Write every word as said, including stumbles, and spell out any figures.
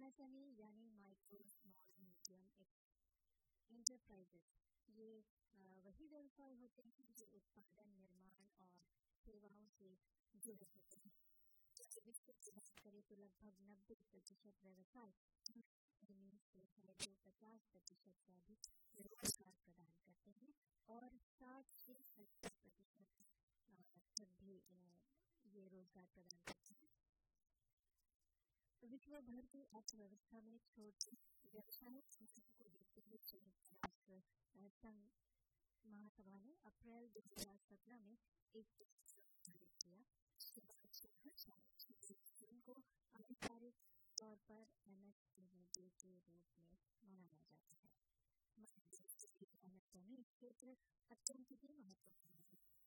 MSME यानी micro small medium enterprises, ये वही व्यवसाय होते हैं जो उत्पादन, निर्माण और सेवाओं से जुड़े होते हैं। विश्व की बात करें तो लगभग नब्बे प्रतिशत व्यवसाय से है जो पचास प्रतिशत से अधिक रोजगार प्रदान करते हैं और साठ से सत्तर प्रतिशत तक भी ये रोजगार प्रदान करते हैं। विश्व भर की अर्थव्यवस्था में छोटे व्यवसायों को देखते हुए संयुक्त राष्ट्र संघ महासभा ने अप्रैल दो हजार सत्रह में एक जारी किया। इसके बाद से हर साल छब्बीस जून को आधिकारिक तौर पर एमएसएमई डे के रूप में मनाया जाता है। एमएसएमई क्षेत्र अत्यंत ही महत्वपूर्ण है।